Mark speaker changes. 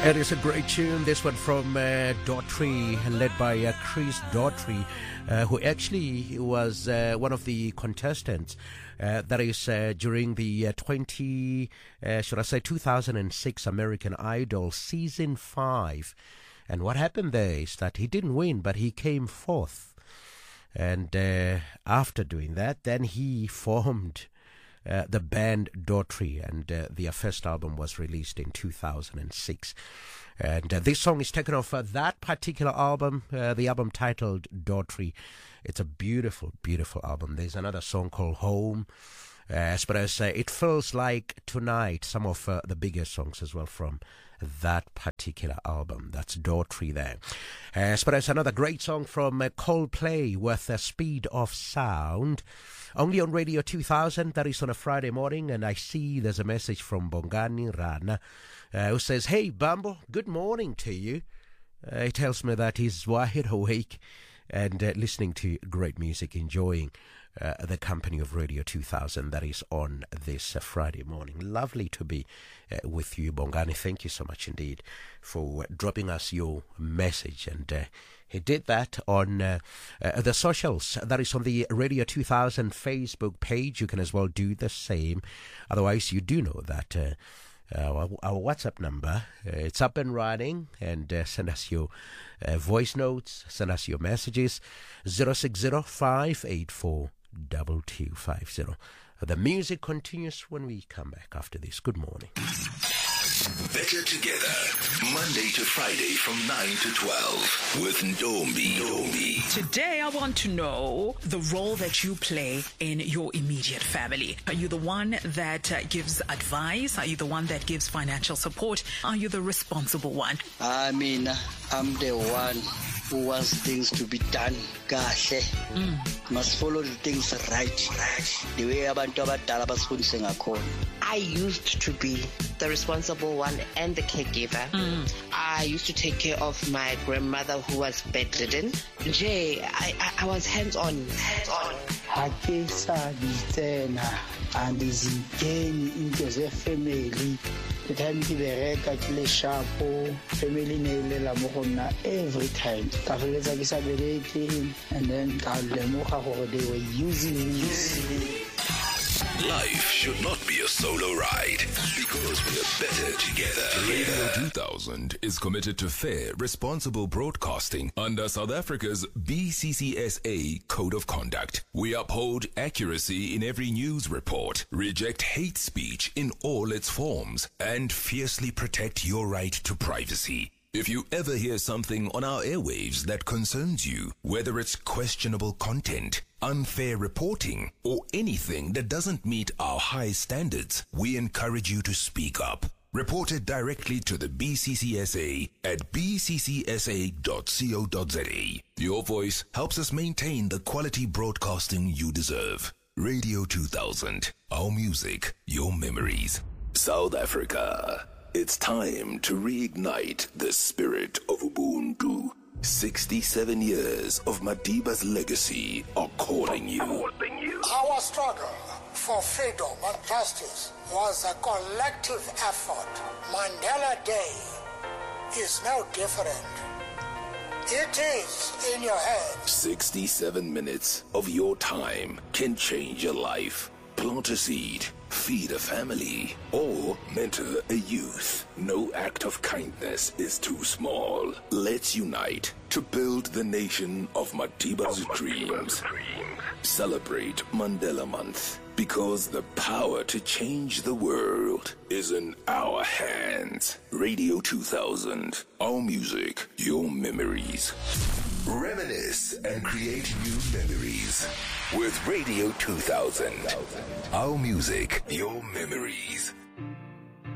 Speaker 1: It is a great tune, this one from Daughtry, led by Chris Daughtry, who actually was one of the contestants, that is during the 2006 American Idol Season 5. And what happened there is that he didn't win, but he came fourth. And after doing that, then he formed the band Daughtry, and their first album was released in 2006. And this song is taken off that particular album, the album titled Daughtry. It's a beautiful, beautiful album. There's another song called Home, as well as It Feels Like Tonight, some of the bigger songs as well from that particular album. That's Daughtry there. As well as another great song from Coldplay with Speed of Sound. Only on Radio 2000, that is on a Friday morning, and I see there's a message from Bongani Rana, who says, "Hey, Bambo, good morning to you." He tells me that he's wide awake and listening to great music, enjoying the company of Radio 2000 that is on this Friday morning. Lovely to be with you, Bongani. Thank you so much indeed for dropping us your message. And he did that on the socials. That is on the Radio 2000 Facebook page. You can as well do the same. Otherwise, you do know that our WhatsApp number, it's up and running, and send us your voice notes, send us your messages, 060-584-2250. The music continues when we come back after this. Good morning.
Speaker 2: Better Together, Monday to Friday from 9 to 12 with Ndombi.
Speaker 3: Today I want to know the role that you play in your immediate family. Are you the one that gives advice? Are you the one that gives financial support? Are you the responsible one?
Speaker 4: I mean, I'm the one who wants things to be done kahle. Must follow the things right. The way abantu abadala basifundise ngakhona.
Speaker 5: I used to be the responsible one and the caregiver. I used to take care of my grandmother who was bedridden. I was hands-on.
Speaker 4: Ake saditsena andizingeni into ze-family. The time ke bereka ke le sharpo, family ne ilela mo go nna every time. Ka feletsa ke sa bereke, and then ka lemoga gore they were using me.
Speaker 2: Life should not be a solo ride because we're better together.
Speaker 6: Radio 2000 is committed to fair, responsible broadcasting under South Africa's BCCSA Code of Conduct. We uphold accuracy in every news report, reject hate speech in all its forms, and fiercely protect your right to privacy. If you ever hear something on our airwaves that concerns you, whether it's questionable content, unfair reporting, or anything that doesn't meet our high standards, we encourage you to speak up. Report it directly to the BCCSA at bccsa.co.za. Your voice helps us maintain the quality broadcasting you deserve. Radio 2000, our music, your memories.
Speaker 2: South Africa. It's time to reignite the spirit of Ubuntu. 67 years of Madiba's legacy are calling you.
Speaker 7: Our struggle for freedom and justice was a collective effort. Mandela Day is no different. It is in your hands.
Speaker 2: 67 minutes of your time can change your life. Plant a seed, feed a family, or mentor a youth. No act of kindness is too small. Let's unite to build the nation of Madiba's dreams. Celebrate Mandela Month because the power to change the world is in our hands. Radio 2000, our music, your memories. Reminisce and create new memories with Radio 2000. Our music, your memories.